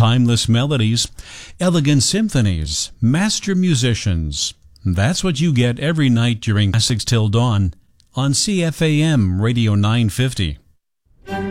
timeless melodies, elegant symphonies, master musicians. That's what you get every night during Classics Till Dawn on CFAM Radio 950.